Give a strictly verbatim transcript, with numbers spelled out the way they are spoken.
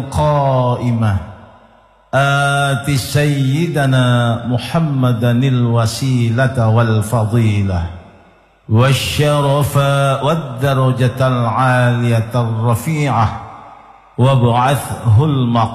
القائمة آت سيدنا محمدا الوسيلة والفضيلة والشرف والدرجة العالية الرفيعة وابعثه المقام